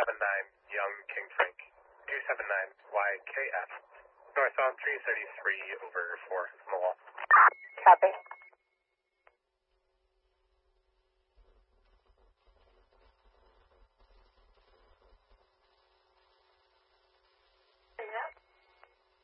Young King Frank, 279YKF, north on 333 over 4 from the wall. Copy.